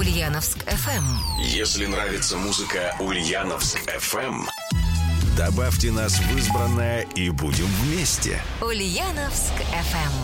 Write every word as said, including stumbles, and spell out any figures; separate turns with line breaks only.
Ульяновск эф эм.
Если нравится музыка Ульяновск эф эм, добавьте нас в избранное и будем вместе.
Ульяновск эф эм.